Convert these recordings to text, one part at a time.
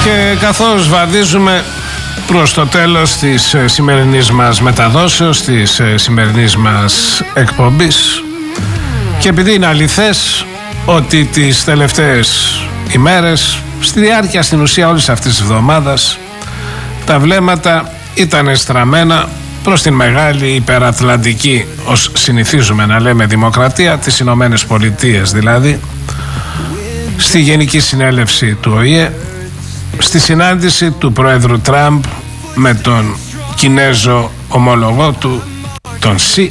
Και καθώς βαδίζουμε προς το τέλος της σημερινής μας μεταδόσεως, της σημερινής μας εκπομπής, και επειδή είναι αληθές ότι τις τελευταίες ημέρες, στη διάρκεια στην ουσία όλης αυτής της εβδομάδας, τα βλέμματα ήταν στραμμένα προς την μεγάλη υπερατλαντική, ως συνηθίζουμε να λέμε, δημοκρατία, τις Ηνωμένες Πολιτείες δηλαδή, στη Γενική Συνέλευση του ΟΗΕ, στη συνάντηση του Πρόεδρου Τραμπ με τον Κινέζο ομολογό του, τον Σι.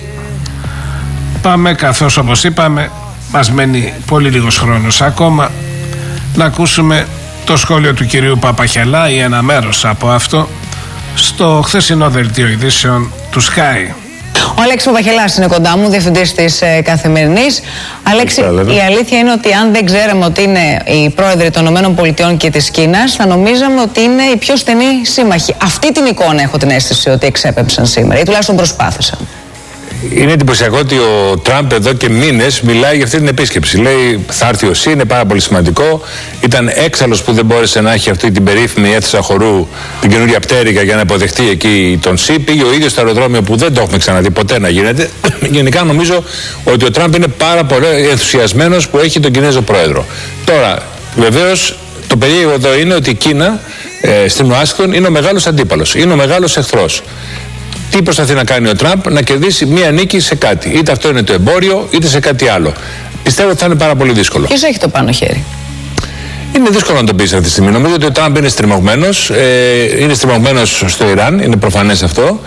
Πάμε, καθώς όπως είπαμε μας μένει πολύ λίγος χρόνος ακόμα, να ακούσουμε το σχόλιο του κυρίου Παπαχελά ή ένα μέρος από αυτό στο χθεσινό δελτίο ειδήσεων του Sky. Ο Αλέξης Παπαχελάς είναι κοντά μου, διευθυντής της Καθημερινής. Αλέξη, η αλήθεια είναι ότι αν δεν ξέραμε ότι είναι οι πρόεδροι των ΗΠΑ και της Κίνας, θα νομίζαμε ότι είναι οι πιο στενοί σύμμαχοι. Αυτή την εικόνα έχω την αίσθηση ότι εξέπεμψαν σήμερα, ή τουλάχιστον προσπάθησαν. Είναι εντυπωσιακό ότι ο Τραμπ εδώ και μήνες μιλάει για αυτή την επίσκεψη. Λέει θα έρθει ο ΣΥ, είναι πάρα πολύ σημαντικό. Ήταν έξαλλος που δεν μπόρεσε να έχει αυτή την περίφημη αίθουσα χορού, την καινούρια πτέρυγα, για να υποδεχτεί εκεί τον ΣΥ. Πήγε ο ίδιος στο αεροδρόμιο που δεν το έχουμε ξαναδεί ποτέ να γίνεται. Γενικά νομίζω ότι ο Τραμπ είναι πάρα πολύ ενθουσιασμένος που έχει τον Κινέζο πρόεδρο. Τώρα, βεβαίως, το περίεργο εδώ είναι ότι η Κίνα στην Ουάσιγκτον είναι ο μεγάλος αντίπαλος, είναι ο μεγάλος εχθρός. Τι προσπαθεί να κάνει ο Τραμπ? Να κερδίσει μία νίκη σε κάτι. Είτε αυτό είναι το εμπόριο, είτε σε κάτι άλλο. Πιστεύω ότι θα είναι πάρα πολύ δύσκολο. Ποιος έχει το πάνω χέρι? Είναι δύσκολο να το πεις αυτή τη στιγμή. Νομίζω ότι ο Τραμπ είναι στριμωγμένος. Είναι στριμωγμένος στο Ιράν, είναι προφανές αυτό.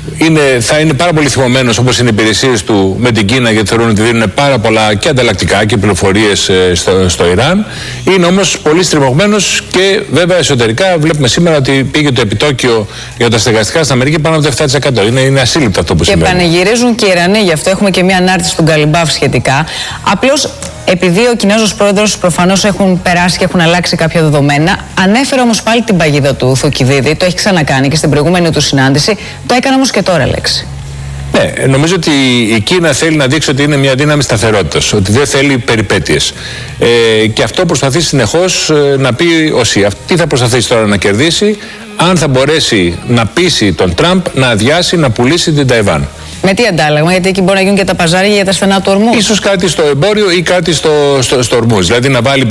Θα είναι πάρα πολύ θυμωμένος, όπως είναι οι υπηρεσίες του, με την Κίνα, γιατί θεωρούν ότι δίνουν πάρα πολλά και ανταλλακτικά και πληροφορίες στο Ιράν. Είναι όμως πολύ στριμωγμένος και βέβαια εσωτερικά βλέπουμε σήμερα ότι πήγε το επιτόκιο για τα στεγαστικά στην Αμερική πάνω από το 7%. Είναι ασύλληπτο αυτό που συμβαίνει. Και πανηγυρίζουν και οι Ιρανοί, γι' αυτό έχουμε και μια ανάρτηση του Γκαλιμπάφ σχετικά. Απλώς, επειδή ο Κινέζος πρόεδρος προφανώς έχουν περάσει και έχουν αλλάξει κάποια δεδομένα, ανέφερε όμως πάλι την παγίδα του Θουκυδίδη, το έχει ξανακάνει και στην προηγούμενη του συνάντηση, το έκανε όμως και τώρα, Λέξη. Ναι, νομίζω ότι η Κίνα θέλει να δείξει ότι είναι μια δύναμη σταθερότητας, ότι δεν θέλει περιπέτειες. Και αυτό προσπαθεί συνεχώς να πει ο ΣΥ. Τι θα προσπαθήσει τώρα να κερδίσει, αν θα μπορέσει να πείσει τον Τραμπ να αδειάσει, να πουλήσει την Ταϊβάν. Με τι αντάλλαγμα, γιατί εκεί μπορεί να γίνουν και τα παζάρια για τα στενά του ορμού. Ίσως κάτι στο εμπόριο ή κάτι στο ορμούς. Δηλαδή να βάλει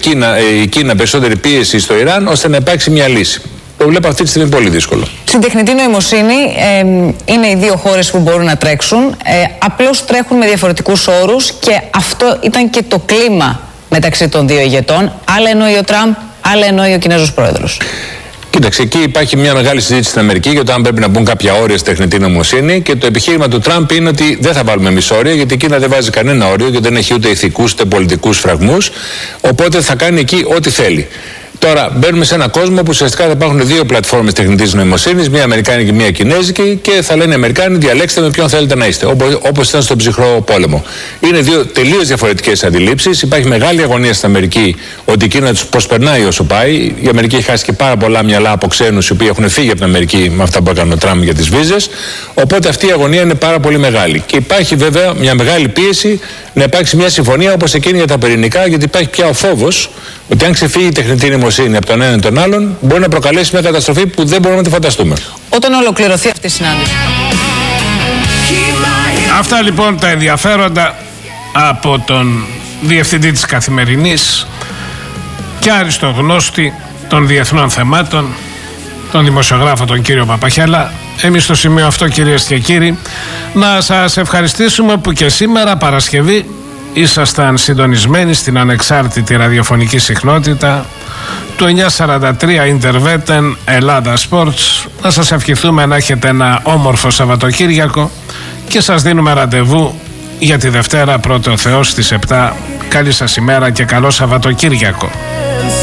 η Κίνα περισσότερη πίεση στο Ιράν, ώστε να υπάρξει μια λύση. Το βλέπω αυτή τη στιγμή πολύ δύσκολο. Στην τεχνητή νοημοσύνη είναι οι δύο χώρες που μπορούν να τρέξουν. Απλώς τρέχουν με διαφορετικούς όρους και αυτό ήταν και το κλίμα μεταξύ των δύο ηγετών. Άλλα εννοεί ο Τραμπ, άλλα εννοεί ο Κινέζος πρόεδρος. Κοίταξε, εκεί υπάρχει μια μεγάλη συζήτηση στην Αμερική για το αν πρέπει να μπουν κάποια όρια στη τεχνητή νοημοσύνη και το επιχείρημα του Τραμπ είναι ότι δεν θα βάλουμε εμείς όρια, γιατί η Κίνα δεν βάζει κανένα όριο και δεν έχει ούτε ηθικούς ούτε πολιτικούς φραγμούς. Οπότε θα κάνει εκεί ό,τι θέλει. Τώρα μπαίνουμε σε έναν κόσμο που ουσιαστικά θα υπάρχουν δύο πλατφόρμες τεχνητής νοημοσύνης, μία αμερικάνικη και μία κινέζικη, και θα λένε οι Αμερικάνοι διαλέξτε με ποιον θέλετε να είστε, όπως ήταν στον ψυχρό πόλεμο. Είναι δύο τελείως διαφορετικές αντιλήψεις. Υπάρχει μεγάλη αγωνία στην Αμερική ότι η Κίνα τους προσπερνάει όσο πάει. Η Αμερική έχει χάσει και πάρα πολλά μυαλά από ξένους οι οποίοι έχουν φύγει από την Αμερική με αυτά που έκανε ο Τραμπ για τις βίζες. Οπότε αυτή η αγωνία είναι πάρα πολύ μεγάλη. Και υπάρχει βέβαια μια μεγάλη πίεση να υπάρξει μια συμφωνία όπως εκείνη για τα πυρηνικά, γιατί υπάρχει πια ο φόβος ότι αν ξεφύγει η τεχνητή νοημοσύνη από τον έναν ή τον άλλον, μπορεί να προκαλέσει μια καταστροφή που δεν μπορούμε να τη φανταστούμε. Όταν ολοκληρωθεί αυτή η συνάντηση. Αυτά λοιπόν τα ενδιαφέροντα από τον διευθυντή της Καθημερινής και άριστο γνώστη των διεθνών θεμάτων, τον δημοσιογράφο τον κύριο Παπαχέλα. Εμείς στο σημείο αυτό, κυρίες και κύριοι, να σας ευχαριστήσουμε που και σήμερα Παρασκευή ήσασταν συντονισμένοι στην ανεξάρτητη ραδιοφωνική συχνότητα του 943 Interveten Ελλάδα Sports. Να σας ευχηθούμε να έχετε ένα όμορφο Σαββατοκύριακο και σας δίνουμε ραντεβού για τη Δευτέρα, πρώτο Θεός, στις 7. Καλή σας ημέρα και καλό Σαββατοκύριακο.